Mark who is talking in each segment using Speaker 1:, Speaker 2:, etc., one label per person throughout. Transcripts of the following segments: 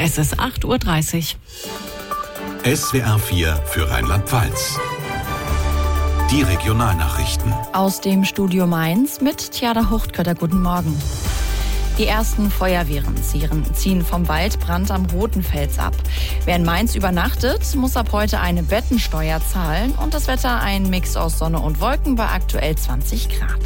Speaker 1: Es ist 8:30 Uhr.
Speaker 2: SWR 4 für Rheinland-Pfalz. Die Regionalnachrichten.
Speaker 3: Aus dem Studio Mainz mit Tjada Huchtkötter. Guten Morgen. Die ersten Feuerwehren ziehen vom Waldbrand am Rotenfels ab. Wer in Mainz übernachtet, muss ab heute eine Bettensteuer zahlen und das Wetter ein Mix aus Sonne und Wolken bei aktuell 20 Grad.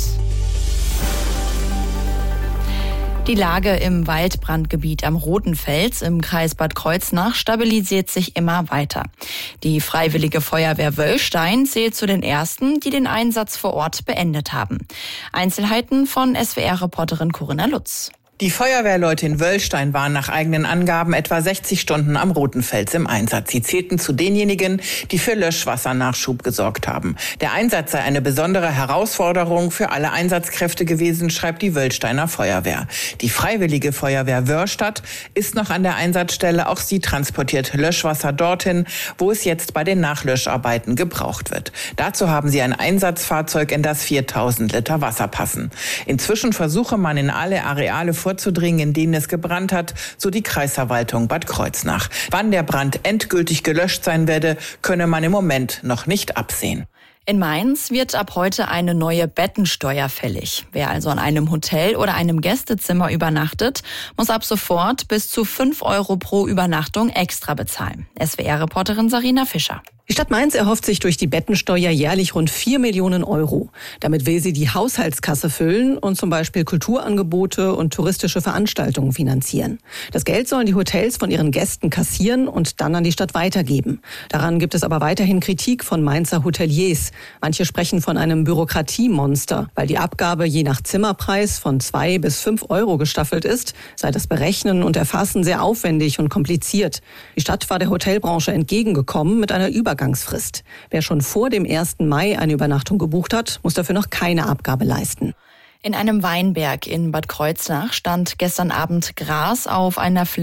Speaker 3: Die Lage im Waldbrandgebiet am Rotenfels im Kreis Bad Kreuznach stabilisiert sich immer weiter. Die Freiwillige Feuerwehr Wöllstein zählt zu den ersten, die den Einsatz vor Ort beendet haben. Einzelheiten von SWR-Reporterin Corinna Lutz.
Speaker 4: Die Feuerwehrleute in Wöllstein waren nach eigenen Angaben etwa 60 Stunden am Rotenfels im Einsatz. Sie zählten zu denjenigen, die für Löschwassernachschub gesorgt haben. Der Einsatz sei eine besondere Herausforderung für alle Einsatzkräfte gewesen, schreibt die Wöllsteiner Feuerwehr. Die Freiwillige Feuerwehr Wörstadt ist noch an der Einsatzstelle. Auch sie transportiert Löschwasser dorthin, wo es jetzt bei den Nachlöscharbeiten gebraucht wird. Dazu haben sie ein Einsatzfahrzeug, in das 4000 Liter Wasser passen. Inzwischen versuche man in alle Areale vorzudringen, in denen es gebrannt hat, so die Kreisverwaltung Bad Kreuznach. Wann der Brand endgültig gelöscht sein werde, könne man im Moment noch nicht absehen.
Speaker 3: In Mainz wird ab heute eine neue Bettensteuer fällig. Wer also in einem Hotel oder einem Gästezimmer übernachtet, muss ab sofort bis zu 5 Euro pro Übernachtung extra bezahlen. SWR-Reporterin Sarina Fischer.
Speaker 5: Die Stadt Mainz erhofft sich durch die Bettensteuer jährlich rund 4 Millionen Euro. Damit will sie die Haushaltskasse füllen und zum Beispiel Kulturangebote und touristische Veranstaltungen finanzieren. Das Geld sollen die Hotels von ihren Gästen kassieren und dann an die Stadt weitergeben. Daran gibt es aber weiterhin Kritik von Mainzer Hoteliers. Manche sprechen von einem Bürokratiemonster, weil die Abgabe je nach Zimmerpreis von 2 bis 5 Euro gestaffelt ist, sei das Berechnen und Erfassen sehr aufwendig und kompliziert. Die Stadt war der Hotelbranche entgegengekommen mit einer Übergangsfrist. Wer schon vor dem 1. Mai eine Übernachtung gebucht hat, muss dafür noch keine Abgabe leisten.
Speaker 3: In einem Weinberg in Bad Kreuznach stand gestern Abend Gras auf einer Fläche